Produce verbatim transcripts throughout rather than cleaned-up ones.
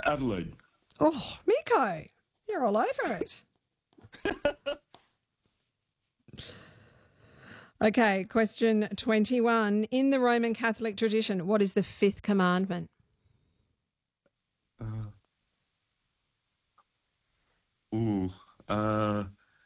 Adelaide. Oh, Miko, you're all over it. Okay, question twenty-one. In the Roman Catholic tradition, what is the fifth commandment? Uh, ooh, uh,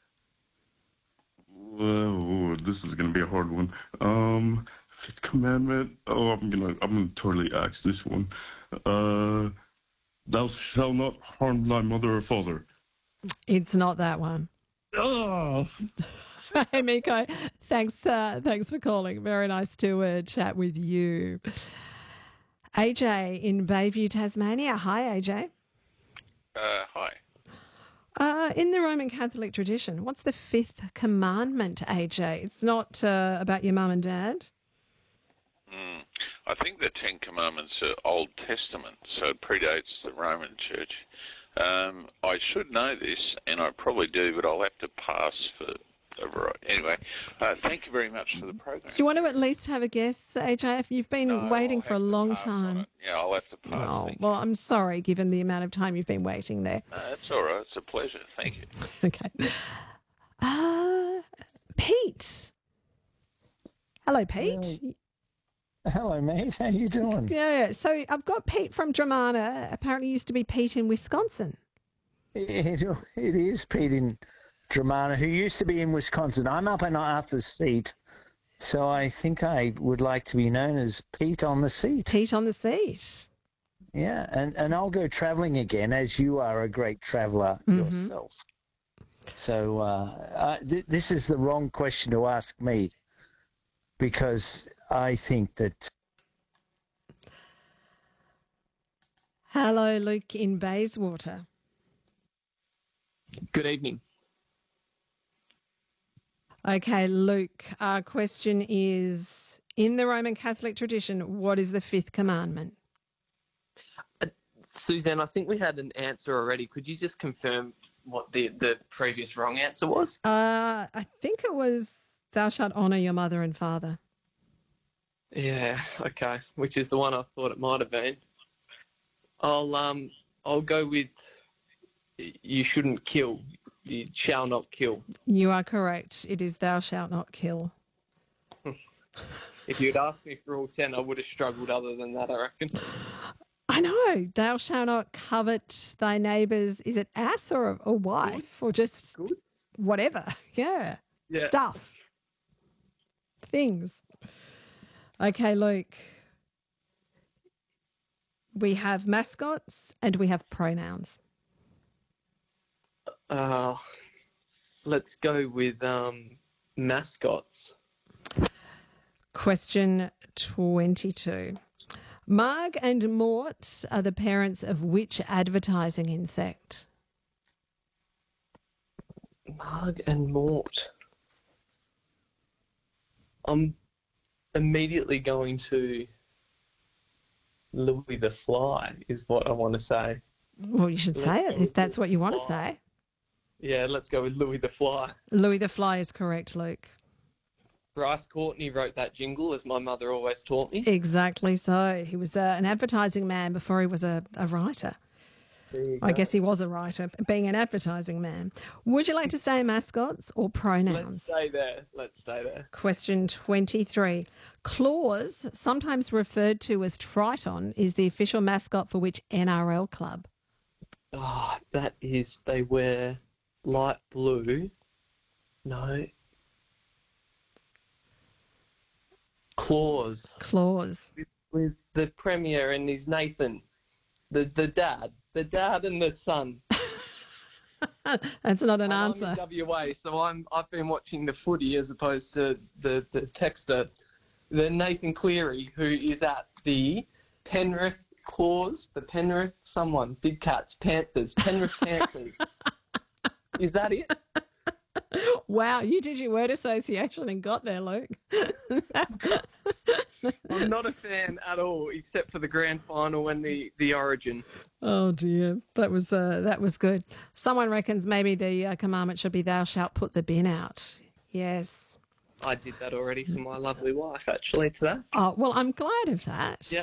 whoa, this is gonna be a hard one. Um, fifth commandment. Oh, I'm gonna, I'm gonna totally axe this one. Uh, thou shalt not harm thy mother or father. It's not that one. Oh. Hey, Miko, thanks, uh, thanks for calling. Very nice to uh, chat with you. A J in Bayview, Tasmania. Hi, A J. Uh, hi. Uh, in the Roman Catholic tradition, what's the fifth commandment, A J? It's not uh, about your mum and dad. Mm. I think the Ten Commandments are Old Testament, so it predates the Roman Church. Um, I should know this, and I probably do, but I'll have to pass for a variety. Anyway, uh, thank you very much for the program. Do you want to at least have a guess, A J? If you've been No, waiting I'll for a have to long pass on time. it. Yeah, I'll have to pass. Oh, Thank well, you. I'm sorry, given the amount of time you've been waiting there. No, that's all right. It's a pleasure. Thank you. Okay. Uh, Pete. Hello, Pete. Hello, mate. How you doing? Yeah, so I've got Pete from Dramana. Apparently used to be Pete in Wisconsin. It, it is Pete in Dramana, who used to be in Wisconsin. I'm up in Arthur's Seat, so I think I would like to be known as Pete on the Seat. Pete on the Seat. Yeah, and, and I'll go travelling again, as you are a great traveller Mm-hmm. yourself. So uh, uh, th- this is the wrong question to ask me, because I think that... Hello, Luke in Bayswater. Good evening. Okay, Luke, our question is, in the Roman Catholic tradition, what is the fifth commandment? Uh, Suzanne, I think we had an answer already. Could you just confirm what the, the previous wrong answer was? Uh, I think it was, thou shalt honour your mother and father. Yeah, okay, which is the one I thought it might have been. I'll um I'll go with you shouldn't kill. You shall not kill. You are correct. It is thou shalt not kill. If you'd asked me for all ten, I would have struggled other than that, I reckon. I know. Thou shalt not covet thy neighbour's, is it ass or a, a wife? Or just Good. whatever. Yeah. Yeah. Stuff. Things. Okay, Luke. We have mascots and we have pronouns. Uh, let's go with um, mascots. Question twenty-two. Marg and Mort are the parents of which advertising insect? Marg and Mort. I'm immediately going to Louis the Fly, is what I want to say. Well, you should say it if that's what you want to say. Yeah, let's go with Louis the Fly. Louis the Fly is correct, Luke. Bryce Courtney wrote that jingle, as my mother always taught me. Exactly so. He was uh, an advertising man before he was a, a writer. I guess he was a writer, being an advertising man. Would you like to say mascots or pronouns? Let's stay there. Let's stay there. Question twenty-three. Claus, sometimes referred to as Triton, is the official mascot for which N R L club? Oh, that is, they wear light blue. No. Claus. Claus. With, with the Premier and his Nathan. The the dad. The dad and the son. That's not an And answer. I'm in W A, so I'm, I've been watching the footy as opposed to the, the texter. The Nathan Cleary, who is at the Penrith Claws, the Penrith someone, Big Cats, Panthers, Penrith Panthers. Is that it? Wow, you did your word association and got there, Luke. I'm not a fan at all, except for the grand final and the, the origin. Oh dear, that was uh, that was good. Someone reckons maybe the uh, commandment should be "Thou shalt put the bin out." Yes. I did that already for my lovely wife, actually, today. Oh well, I'm glad of that. Yeah.